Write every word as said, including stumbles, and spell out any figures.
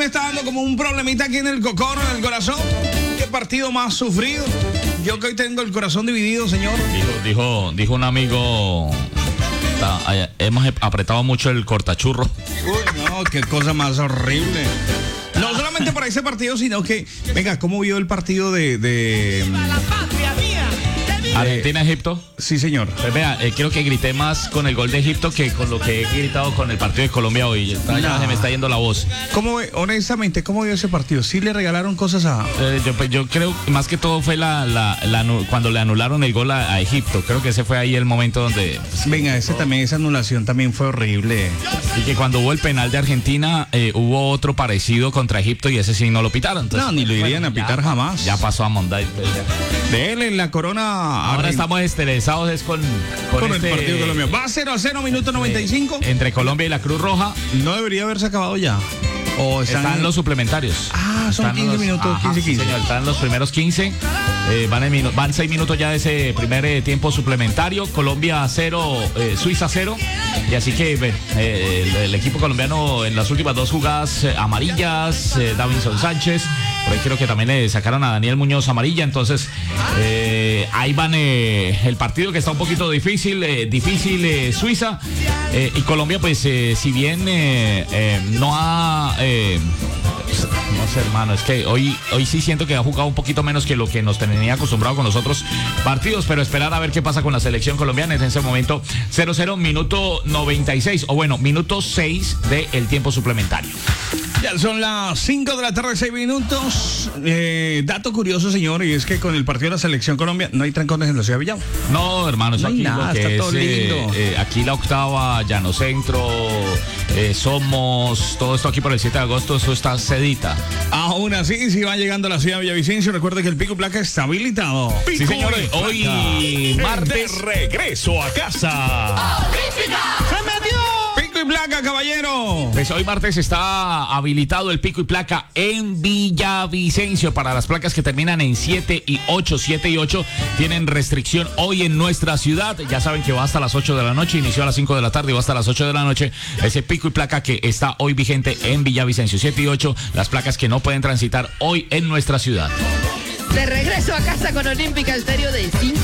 me está dando como un problemita aquí en el cocoro, en el corazón. ¿Qué partido más sufrido? Yo que hoy tengo el corazón dividido, señor. Dijo, dijo, dijo un amigo, ta, hemos apretado mucho el cortachurro. Uy, no, qué cosa más horrible. No solamente para ese partido, sino que, venga, ¿cómo vio el partido de... de ¡La patria mía! Argentina-Egipto. Sí, señor. Pues vea, eh, creo que grité más con el gol de Egipto que con lo que he gritado con el partido de Colombia hoy. Está, ya No. se me está yendo la voz. ¿Cómo ve, honestamente, cómo vio ese partido? ¿Sí le regalaron cosas a...? Eh, yo, pues, yo creo más que todo fue la, la, la anu- cuando le anularon el gol a, a Egipto. Creo que ese fue ahí el momento donde... pues, Venga, ese también, esa anulación también fue horrible. y que cuando hubo el penal de Argentina, eh, hubo otro parecido contra Egipto y ese sí no lo pitaron. Entonces, No, ni lo irían a pitar ya, jamás. Ya pasó a Monday. Pues, ya. Dele la corona. Ahora argen- estamos estresados es con, con, con este, el partido colombiano. Va cero a cero, minuto noventa y cinco. eh, entre Colombia y la Cruz Roja. No debería haberse acabado ya. O están, Están los suplementarios. Ah, son Están quince los- minutos, ajá, quince, sí, quince. señor, están los primeros quince. Eh, van, en minu- van seis minutos ya de ese primer eh, tiempo suplementario. Colombia cero, eh, Suiza cero. Y así que eh, el, el equipo colombiano en las últimas dos jugadas eh, amarillas, eh, Davinson Sánchez. Por ahí creo que también le sacaron a Daniel Muñoz amarilla. Entonces, eh, ahí van eh, el partido que está un poquito difícil. Eh, difícil eh, Suiza. Eh, y Colombia, pues, eh, si bien eh, eh, no ha... eh, no sé, hermano, es que hoy, hoy sí siento que ha jugado un poquito menos que lo que nos tenía acostumbrado con los otros partidos, pero esperar a ver qué pasa con la selección colombiana. En ese momento cero cero, minuto noventa y seis, o bueno, minuto seis del tiempo suplementario. Ya son las cinco de la tarde, seis minutos. Eh, dato curioso, señor, y es que con el partido de la selección Colombia no hay trancones en la ciudad de Villavo. No, hermano, eso No hay aquí nada, lo que está es, todo lindo. eh, eh, aquí la octava, Llano Centro, eh, Somos, todo esto aquí por el siete de agosto, eso está sedita. Aún así, si va llegando a la ciudad de Villavicencio, recuerde que el pico y placa está habilitado. Sí, señores, hoy martes. De regreso a casa. Pico y placa, caballero. Pues hoy martes está habilitado el pico y placa en Villavicencio para las placas que terminan en siete y ocho. siete y ocho tienen restricción hoy en nuestra ciudad. Ya saben que va hasta las ocho de la noche, inició a las cinco de la tarde y va hasta las ocho de la noche. Ese pico y placa que está hoy vigente en Villavicencio. siete y ocho, las placas que no pueden transitar hoy en nuestra ciudad. De regreso a casa con Olímpica Estéreo de cinco